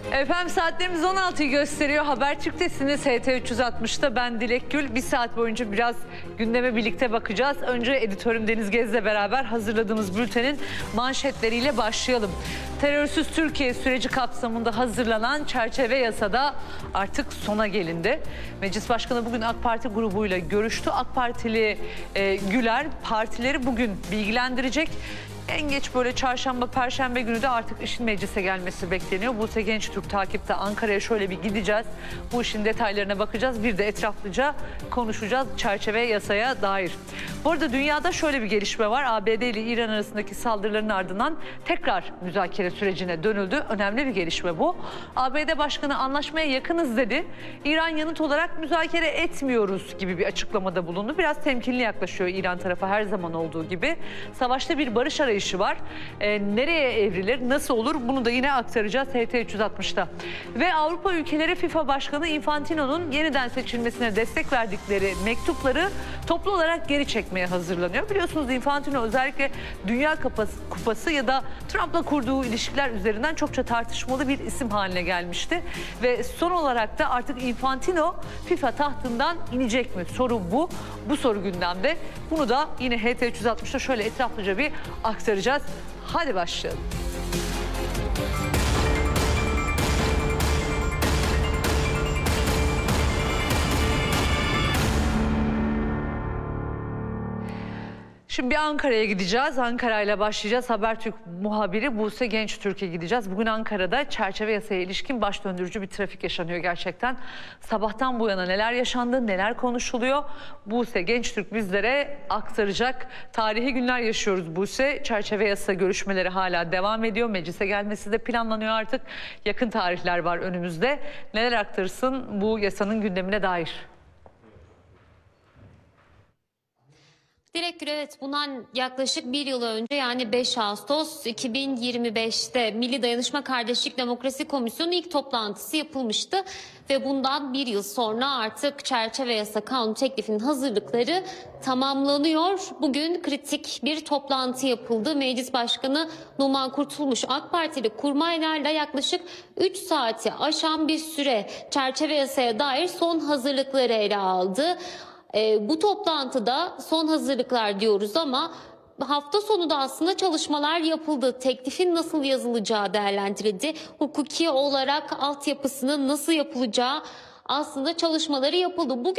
Efendim saatlerimiz 16'yı gösteriyor. Habertürk'tesiniz. HT 360'ta ben Dilek Gül. Bir saat boyunca biraz gündeme birlikte bakacağız. Önce editörüm Deniz Gez'le beraber hazırladığımız bültenin manşetleriyle başlayalım. Terörsüz Türkiye süreci kapsamında hazırlanan çerçeve yasada artık sona gelindi. Meclis Başkanı bugün AK Parti grubuyla görüştü. AK Partili Güler partileri bugün bilgilendirecek. En geç böyle çarşamba, perşembe günü de artık işin meclise gelmesi bekleniyor. Buse Gençtürk takipte. Ankara'ya şöyle bir gideceğiz. Bu işin detaylarına bakacağız. Bir de etraflıca konuşacağız çerçeve yasaya dair. Bu arada dünyada şöyle bir gelişme var. ABD ile İran arasındaki saldırıların ardından tekrar müzakere sürecine dönüldü. Önemli bir gelişme bu. ABD Başkanı anlaşmaya yakınız dedi. İran yanıt olarak müzakere etmiyoruz gibi bir açıklamada bulundu. Biraz temkinli yaklaşıyor İran tarafı her zaman olduğu gibi. Savaşta bir barış arayışı var. Nereye evrilir, nasıl olur bunu da yine aktaracağız HT 360'ta. Ve Avrupa ülkeleri FIFA Başkanı Infantino'nun yeniden seçilmesine destek verdikleri mektupları toplu olarak geri çekmeye hazırlanıyor. Biliyorsunuz Infantino özellikle Dünya Kupası ya da Trump'la kurduğu ilişkiler üzerinden çokça tartışmalı bir isim haline gelmişti. Ve son olarak da artık Infantino FIFA tahtından inecek mi? Soru bu. Bu soru gündemde. Bunu da yine HT 360'ta şöyle etraflıca bir aktaracağız. Hadi başlayalım. Şimdi bir Ankara'ya gideceğiz. Ankara'yla başlayacağız. Habertürk muhabiri Buse Gençtürk'e gideceğiz. Bugün Ankara'da çerçeve yasaya ilişkin baş döndürücü bir trafik yaşanıyor gerçekten. Sabahtan bu yana neler yaşandı, neler konuşuluyor? Buse Gençtürk bizlere aktaracak. Tarihi günler yaşıyoruz Buse. Çerçeve yasa görüşmeleri hala devam ediyor. Meclise gelmesi de planlanıyor artık. Yakın tarihler var önümüzde. Neler aktarırsın bu yasanın gündemine dair? Dilek Gül, evet, bundan yaklaşık bir yıl önce yani 5 Ağustos 2025'te Milli Dayanışma Kardeşlik Demokrasi Komisyonu ilk toplantısı yapılmıştı. Ve bundan bir yıl sonra artık çerçeve yasa kanun teklifinin hazırlıkları tamamlanıyor. Bugün kritik bir toplantı yapıldı. Meclis Başkanı Numan Kurtulmuş AK Partili kurmaylarla yaklaşık 3 saati aşan bir süre çerçeve yasaya dair son hazırlıkları ele aldı. Bu toplantıda son hazırlıklar diyoruz ama hafta sonu da aslında çalışmalar yapıldı. Teklifin nasıl yazılacağı değerlendirildi. Hukuki olarak altyapısının nasıl yapılacağı aslında çalışmaları yapıldı. Bugün